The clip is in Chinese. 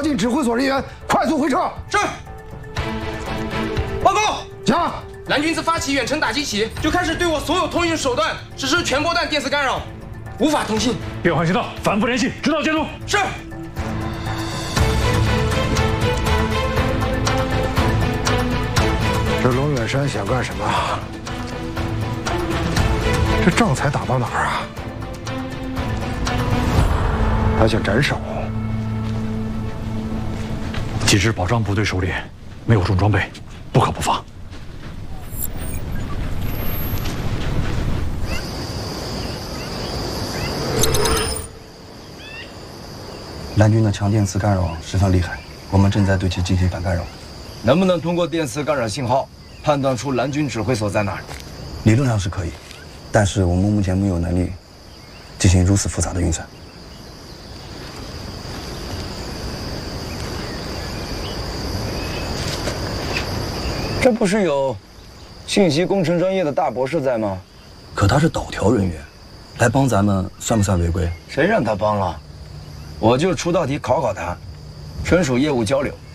军指挥所人员快速回撤。 是。报告。 讲。 蓝军自发起远程打击起，就开始对我所有通讯手段实施全波段电磁干扰，无法通信。 变换信道，反复联系，直到结束。 是。 这龙远山想干什么？这仗才打到哪儿啊？他想斩首。 几支保障部队手里没有重装备，不可不发。 蓝军的强电磁干扰十分厉害，我们正在对其进行反干扰。 能不能通过电磁干扰信号判断出蓝军指挥所在哪儿？ 理论上是可以，但是我们目前没有能力进行如此复杂的运算。 这不是有信息工程专业的大博士在吗？ 可他是导调人员，来帮咱们算不算违规？ 谁让他帮了？我就出道题考考他，纯属业务交流。